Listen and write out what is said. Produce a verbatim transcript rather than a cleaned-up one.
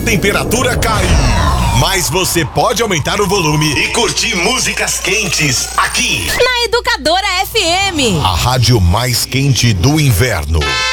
Temperatura cai, mas você pode aumentar o volume e curtir músicas quentes aqui na Educadora F M, a rádio mais quente do inverno.